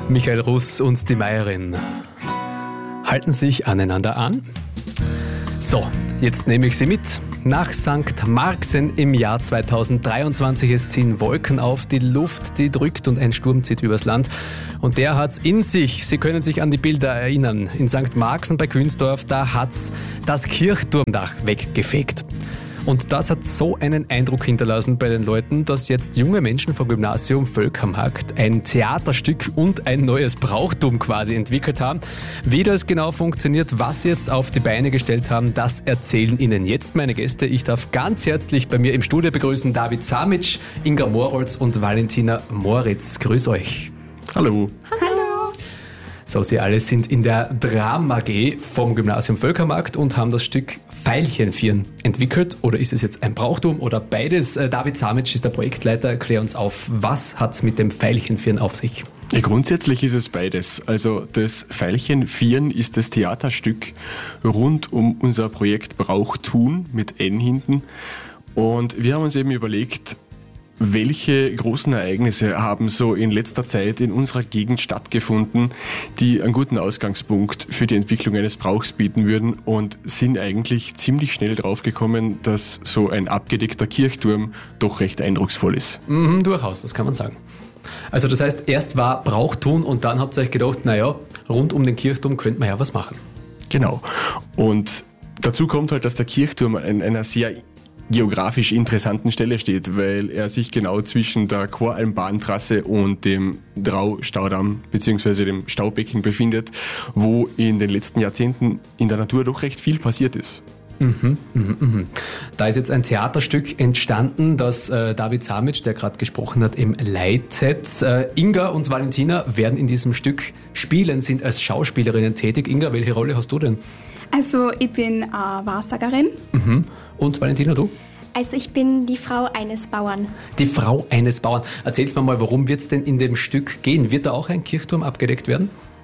Michael Russ und die Meierin halten sich aneinander an. So, jetzt nehme ich Sie mit nach St. Marxen im Jahr 2023. Es ziehen Wolken auf, die Luft, die drückt und ein Sturm zieht übers Land. Und der hat's in sich. Sie können sich an die Bilder erinnern. In St. Marxen bei Künsdorf, da hat's das Kirchturmdach weggefegt. Und das hat so einen Eindruck hinterlassen bei den Leuten, dass jetzt junge Menschen vom Gymnasium Völkermarkt ein Theaterstück und ein neues Brauchtum quasi entwickelt haben. Wie das genau funktioniert, was sie jetzt auf die Beine gestellt haben, das erzählen Ihnen jetzt meine Gäste. Ich darf ganz herzlich bei mir im Studio begrüßen David Samic, Inga Morolz und Valentina Moritz. Grüß euch. Hallo. Hallo. So, Sie alle sind in der Drama AG vom Gymnasium Völkermarkt und haben das Stück Veilchenvieren entwickelt. Oder ist es jetzt ein Brauchtum oder beides? David Samic ist der Projektleiter. Klär uns auf, was hat es mit dem Veilchenvieren auf sich? Ja, grundsätzlich ist es beides. Also das Veilchenvieren ist das Theaterstück rund um unser Projekt Brauchtum mit N hinten. Und wir haben uns eben überlegt, welche großen Ereignisse haben so in letzter Zeit in unserer Gegend stattgefunden, die einen guten Ausgangspunkt für die Entwicklung eines Brauchs bieten würden, und sind eigentlich ziemlich schnell draufgekommen, dass so ein abgedeckter Kirchturm doch recht eindrucksvoll ist. Durchaus, das kann man sagen. Also das heißt, erst war Brauchtum und dann habt ihr euch gedacht, naja, rund um den Kirchturm könnte man ja was machen. Genau. Und dazu kommt halt, dass der Kirchturm an einer sehr geografisch interessanten Stelle steht, weil er sich genau zwischen der Choralmbahntrasse und dem Drau-Staudamm bzw. dem Staubecken befindet, wo in den letzten Jahrzehnten in der Natur doch recht viel passiert ist. Da ist jetzt ein Theaterstück entstanden, das David Samic, der gerade gesprochen hat, eben leitet. Inga und Valentina werden in diesem Stück spielen, sind als Schauspielerinnen tätig. Inga, welche Rolle hast du denn? Also ich bin Wahrsagerin. Und Valentina, du? Also ich bin die Frau eines Bauern. Die Frau eines Bauern. Erzähl's mir mal, worum wird's denn in dem Stück gehen? Wird da auch ein Kirchturm abgedeckt werden?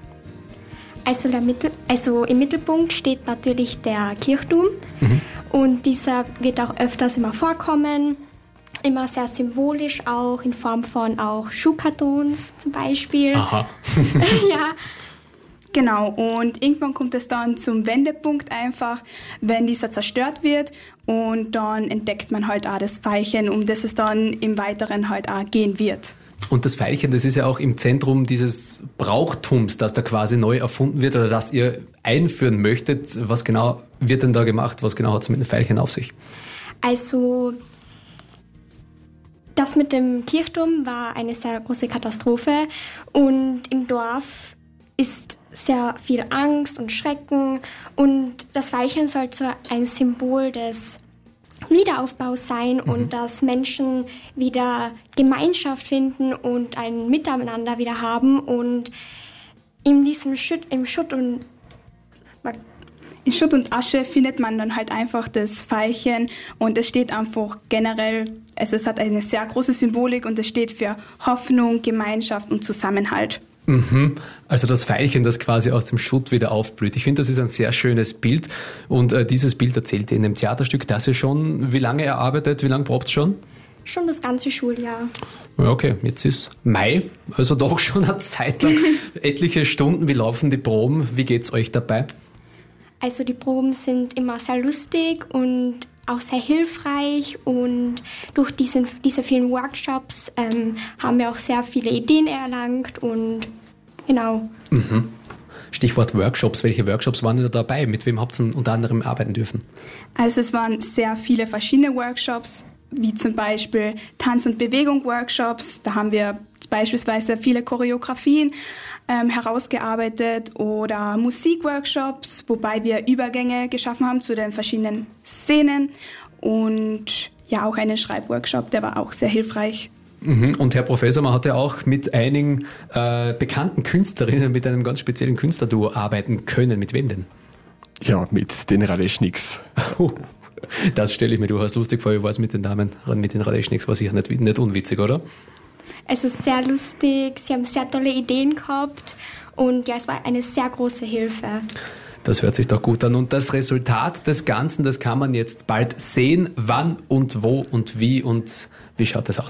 Also im Mittelpunkt steht natürlich der Kirchturm und dieser wird auch öfters immer vorkommen, immer sehr symbolisch auch, in Form von auch Schuhkartons zum Beispiel. Aha. Ja. Genau, und irgendwann kommt es dann zum Wendepunkt einfach, wenn dieser zerstört wird, und dann entdeckt man halt auch das Veilchen, um das es dann im Weiteren halt auch gehen wird. Und das Veilchen, das ist ja auch im Zentrum dieses Brauchtums, das da quasi neu erfunden wird oder das ihr einführen möchtet. Was genau wird denn da gemacht? Was genau hat es mit dem Veilchen auf sich? Also das mit dem Kirchturm war eine sehr große Katastrophe und im Dorf ist sehr viel Angst und Schrecken, und das Veilchen soll so ein Symbol des Wiederaufbaus sein und dass Menschen wieder Gemeinschaft finden und ein Miteinander wieder haben, und in Schutt und Asche findet man dann halt einfach das Veilchen, und es steht einfach generell, also es hat eine sehr große Symbolik und es steht für Hoffnung, Gemeinschaft und Zusammenhalt. Also das Veilchen, das quasi aus dem Schutt wieder aufblüht. Ich finde, das ist ein sehr schönes Bild, und dieses Bild erzählt ihr in dem Theaterstück, das ihr schon, wie lange erarbeitet, wie lange probt schon? Schon das ganze Schuljahr. Ja, okay, jetzt ist Mai, also doch schon eine Zeit lang, etliche Stunden. Wie laufen die Proben? Wie geht's euch dabei? Also die Proben sind immer sehr lustig und auch sehr hilfreich, und durch diese vielen Workshops haben wir auch sehr viele Ideen erlangt, und genau. Stichwort Workshops. Welche Workshops waren denn da dabei? Mit wem habt ihr unter anderem arbeiten dürfen? Also es waren sehr viele verschiedene Workshops, wie zum Beispiel Tanz- und Bewegung-Workshops. Da haben wir beispielsweise viele Choreografien herausgearbeitet, oder Musikworkshops, wobei wir Übergänge geschaffen haben zu den verschiedenen Szenen, und ja, auch einen Schreibworkshop, der war auch sehr hilfreich. Und Herr Professor, man hat ja auch mit einigen bekannten Künstlerinnen, mit einem ganz speziellen Künstlerduo arbeiten können. Mit wem denn? Ja, mit den Radeschniks. Das stelle ich mir durchaus lustig vor. Ich weiß, mit den Damen, mit den Radeschniks war sicher nicht unwitzig, oder? Es ist sehr lustig, sie haben sehr tolle Ideen gehabt, und ja, es war eine sehr große Hilfe. Das hört sich doch gut an. Und das Resultat des Ganzen, das kann man jetzt bald sehen. Wann und wo und wie schaut das aus?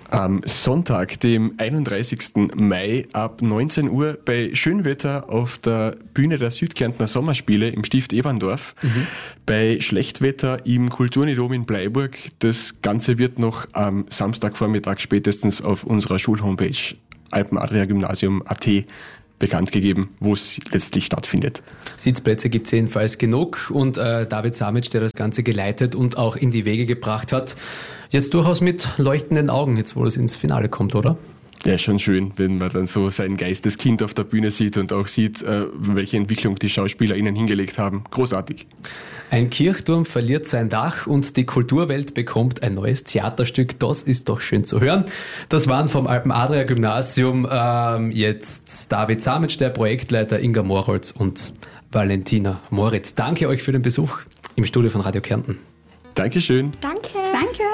Am Sonntag, dem 31. Mai ab 19 Uhr bei Schönwetter auf der Bühne der Südkärntner Sommerspiele im Stift Eberndorf. Bei Schlechtwetter im Kulturnidom in Bleiburg. Das Ganze wird noch am Samstagvormittag spätestens auf unserer Schulhomepage alpenadria-gymnasium.at bekannt gegeben, wo es letztlich stattfindet. Sitzplätze gibt es jedenfalls genug und David Samic, der das Ganze geleitet und auch in die Wege gebracht hat, jetzt durchaus mit leuchtenden Augen, jetzt wo es ins Finale kommt, oder? Ja, schon schön, wenn man dann so sein Geisteskind auf der Bühne sieht und auch sieht, welche Entwicklung die SchauspielerInnen hingelegt haben. Großartig. Ein Kirchturm verliert sein Dach und die Kulturwelt bekommt ein neues Theaterstück. Das ist doch schön zu hören. Das waren vom Alpen-Adria-Gymnasium jetzt David Samic, der Projektleiter, Inga Morholz und Valentina Moritz. Danke euch für den Besuch im Studio von Radio Kärnten. Dankeschön. Danke. Danke.